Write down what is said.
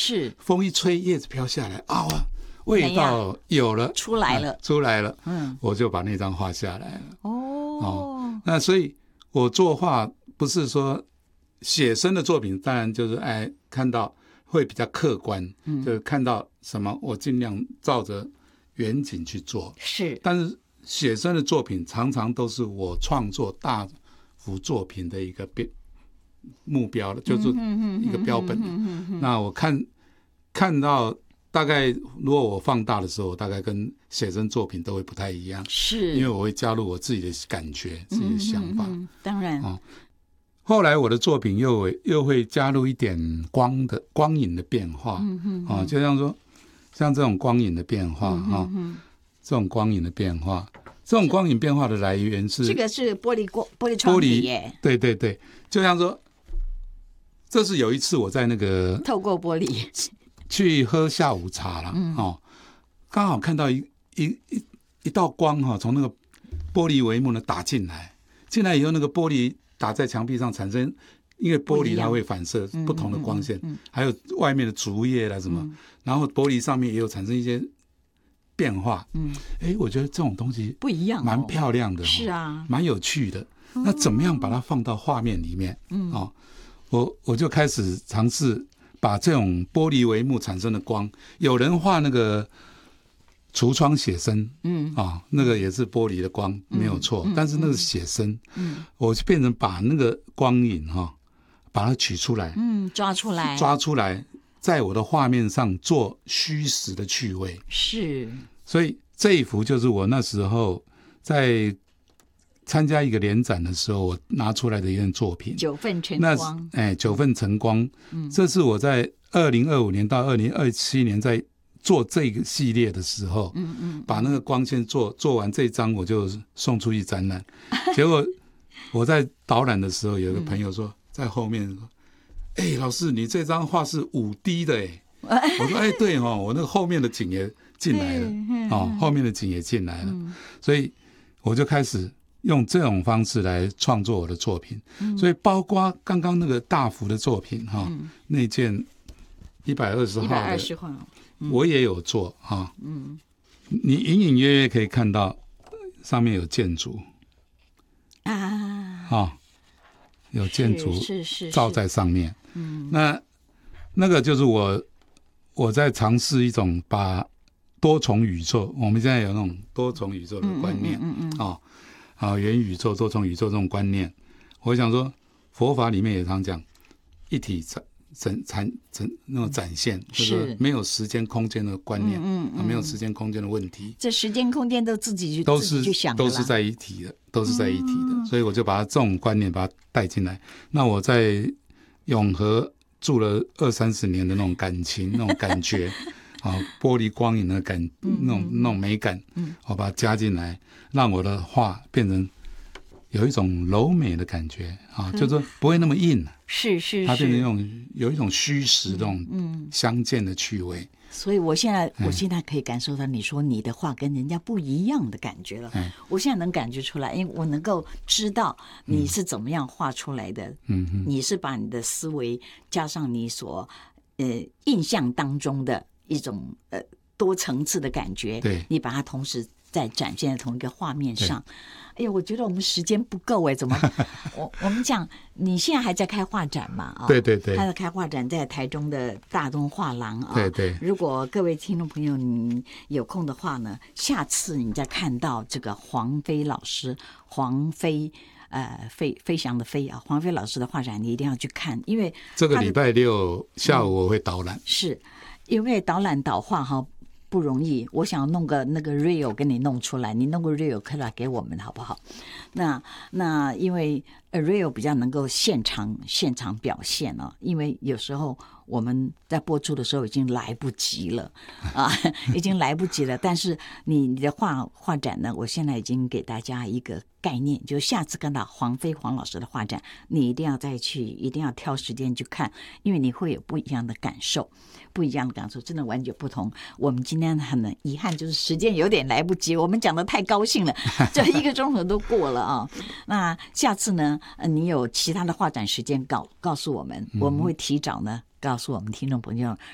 是风一吹，叶子飘下来啊，味道有了， 出来了， 我就把那张画下来了。那所以我作画不是说写生的作品，当然就是看到会比较客观，就是看到什么我尽量照着远景去做。 是， 但是写生的作品常常都是我创作大幅作品的一个目标了，就是一个标本。那我看到大概，如果我放大的时候，我大概跟写真作品都会不太一样， 是因为我会加入我自己的感觉、自己的想法。 当然， 后来我的作品又会加入一点光影的变化，就像说，像这种光影的变化，这种光影的变化。这种光影变化的来源是， 这个是玻璃窗体耶， 对对对，就像说，这是有一次我在那个透过玻璃去喝下午茶了，刚好看到一道光从那个玻璃帷幕呢打进来以后，那个玻璃打在墙壁上产生，因为玻璃它会反射不同的光线，还有外面的竹叶啦什么，然后玻璃上面也有产生一些变化，我觉得这种东西不一样， 蛮漂亮的， 是啊， 蛮有趣的。那怎么样把它放到画面里面？我就开始尝试把这种玻璃帷幕产生的光，有人画那个橱窗写生，那个也是玻璃的光，没有错，但是那个是写生，我就变成把那个光影把它取出来， 抓出来。 在我的画面上做虚实的趣味， 是， 所以这一幅就是我那时候在参加一个联展的时候，我拿出来的一件作品。 九份晨光， 九份晨光，这是我在2025年到2027年在做这个系列的时候，把那个光线做完这一张，我就送出去展览。结果我在导览的时候，有一个朋友说，在后面说。老师，你这张画是5D 的我说对我那个后面的景也进来了，后面的景也进来了，所以我就开始用这种方式来创作我的作品，所以包括刚刚那个大幅的作品那件120号的，我也有做你隐隐约约可以看到上面有建筑有建筑照在上面。那个就是我在尝试一种把多重宇宙，我们现在有那种多重宇宙的观念，元宇宙、多重宇宙这种观念，我想说佛法里面也常讲一体那种展现，就是没有时间空间的观念，没有时间空间的问题， 这时间空间都自己去想的啦， 都是在一起的，所以我就把它这种观念把它带进来。那我在永和住了20-30年的那种感情、那种感觉玻璃光影的那种美感，我把它加进来，让我的画变成有一种柔美的感觉就是说不会那么硬， 是它变成有一种虚实这种相间的趣味。 所以我现在可以感受到你说你的画跟人家不一样的感觉了，我现在能感觉出来，因为我能够知道你是怎么样画出来的，你是把你的思维加上你所印象当中的一种多层次的感觉， 对， 你把它同时在展现在同一个画面上。哎呀，我觉得我们时间不够怎么？我们讲，你现在还在开画展嘛？ 对对对， 他在开画展，在台中的大东画廊对对。 如果各位听众朋友你有空的话呢，下次你再看到这个黄飞老师，黄飞飞翔的飞黄飞老师的画展，你一定要去看，因为这个礼拜6下午我会导览， 是因为导览导画不容易，我想弄个那个 reel 给你弄出来，你弄个 reel 可以来给我们好不好？那因为 reel 比较能够现场表现因为有时候我们在播出的时候已经来不及了已经来不及了。但是你的画展呢，我现在已经给大家一个概念，就下次看到黄老师的画展，你一定要一定要挑时间去看，因为你会有不一样的感受，真的完全不同。我们今天很遗憾，就是时间有点来不及，我们讲的太高兴了，这1个钟头都过了那下次呢，你有其他的画展时间告诉我们，我们会提早呢告诉我们听众朋友，